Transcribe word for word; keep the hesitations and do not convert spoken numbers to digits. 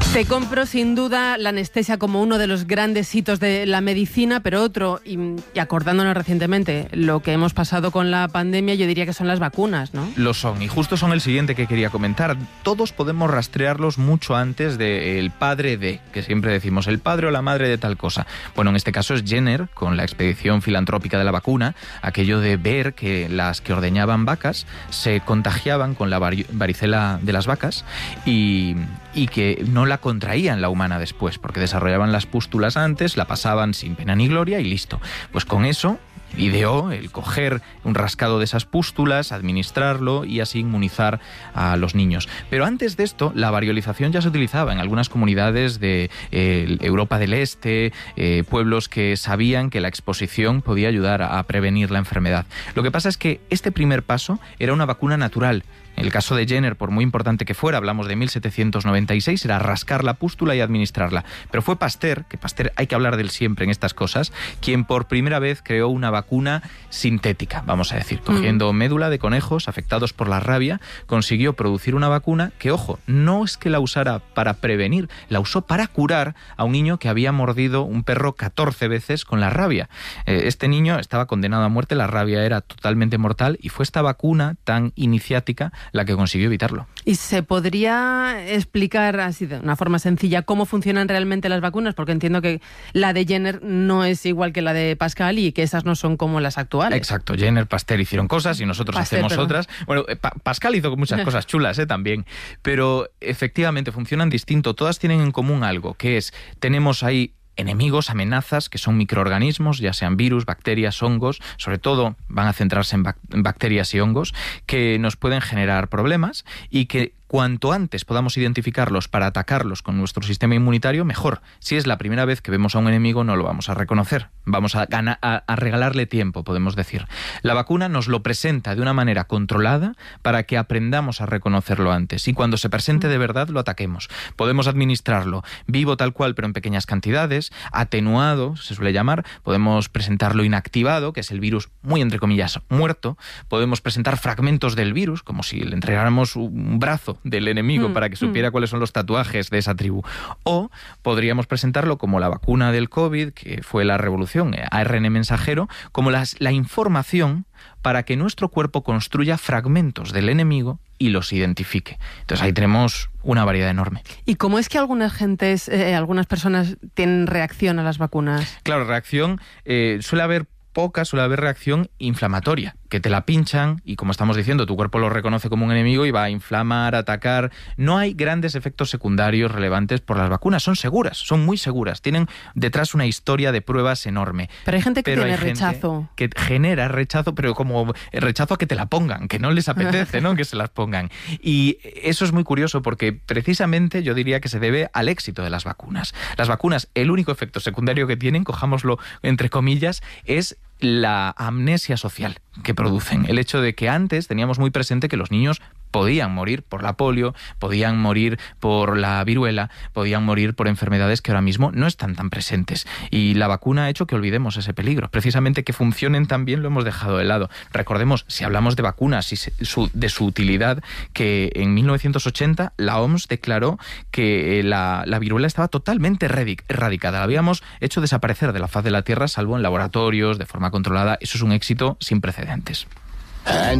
Te compro sin duda la anestesia como uno de los grandes hitos de la medicina, pero otro, y, y acordándonos recientemente lo que hemos pasado con la pandemia, yo diría que son las vacunas, ¿no? Lo son, y justo son el siguiente que quería comentar. Todos podemos rastrearlos mucho antes del padre de, que siempre decimos, el padre o la madre de tal cosa. Bueno, en este caso es Jenner, con la expedición filantrópica de la vacuna, aquello de ver que las que ordeñaban vacas se contagiaban con la varicela de las vacas y, y que no la contraían la humana después, porque desarrollaban las pústulas antes, la pasaban sin pena ni gloria y listo. Pues con eso ideó el coger un rascado de esas pústulas, administrarlo y así inmunizar a los niños. Pero antes de esto, la variolización ya se utilizaba en algunas comunidades de eh, Europa del Este, eh, pueblos que sabían que la exposición podía ayudar a, a prevenir la enfermedad. Lo que pasa es que este primer paso era una vacuna natural. En el caso de Jenner, por muy importante que fuera, hablamos de mil setecientos noventa y seis, era rascar la pústula y administrarla. Pero fue Pasteur, que Pasteur hay que hablar de él siempre en estas cosas, quien por primera vez creó una vacuna sintética, vamos a decir. Cogiendo médula de conejos afectados por la rabia, consiguió producir una vacuna que, ojo, no es que la usara para prevenir, la usó para curar a un niño que había mordido un perro catorce veces con la rabia. Eh, este niño estaba condenado a muerte, la rabia era totalmente mortal y fue esta vacuna tan iniciática la que consiguió evitarlo. ¿Y se podría explicar así de una forma sencilla cómo funcionan realmente las vacunas? Porque entiendo que la de Jenner no es igual que la de Pascal y que esas no son como las actuales. Exacto, Jenner, Pasteur hicieron cosas y nosotros Pasteur, hacemos perdón. otras. Bueno, pa Pascal hizo muchas cosas chulas, ¿eh? También, pero efectivamente funcionan distinto. Todas tienen en común algo, que es, tenemos ahí enemigos, amenazas, que son microorganismos, ya sean virus, bacterias, hongos, sobre todo van a centrarse en, bac en bacterias y hongos, que nos pueden generar problemas y que cuanto antes podamos identificarlos para atacarlos con nuestro sistema inmunitario, mejor. Si es la primera vez que vemos a un enemigo, no lo vamos a reconocer. Vamos a, a, a regalarle tiempo, podemos decir. La vacuna nos lo presenta de una manera controlada para que aprendamos a reconocerlo antes. Y cuando se presente de verdad, lo ataquemos. Podemos administrarlo vivo tal cual, pero en pequeñas cantidades, atenuado, se suele llamar. Podemos presentarlo inactivado, que es el virus muy, entre comillas, muerto. Podemos presentar fragmentos del virus, como si le entregáramos un brazo del enemigo mm, para que supiera mm. cuáles son los tatuajes de esa tribu. O podríamos presentarlo como la vacuna del COVID, que fue la revolución, A R N mensajero, como las, la información para que nuestro cuerpo construya fragmentos del enemigo y los identifique. Entonces ahí tenemos una variedad enorme. ¿Y cómo es que algunas gentes, eh, algunas personas tienen reacción a las vacunas? Claro, reacción, eh, suele haber poca, suele haber reacción inflamatoria, que te la pinchan y, como estamos diciendo, tu cuerpo lo reconoce como un enemigo y va a inflamar, a atacar. No hay grandes efectos secundarios relevantes por las vacunas. Son seguras, son muy seguras. Tienen detrás una historia de pruebas enorme. Pero hay gente que pero tiene hay rechazo. Que genera rechazo, pero como rechazo a que te la pongan, que no les apetece, ¿no? Que se las pongan. Y eso es muy curioso porque precisamente yo diría que se debe al éxito de las vacunas. Las vacunas, el único efecto secundario que tienen, cojámoslo entre comillas, es la amnesia social que producen. El hecho de que antes teníamos muy presente que los niños podían morir por la polio, podían morir por la viruela, podían morir por enfermedades que ahora mismo no están tan presentes. Y la vacuna ha hecho que olvidemos ese peligro. Precisamente que funcionen tan bien lo hemos dejado de lado. Recordemos, si hablamos de vacunas y su, de su utilidad, que en mil novecientos ochenta la O M S declaró que la, la viruela estaba totalmente erradicada. La habíamos hecho desaparecer de la faz de la Tierra, salvo en laboratorios, de forma controlada. Eso es un éxito sin precedentes.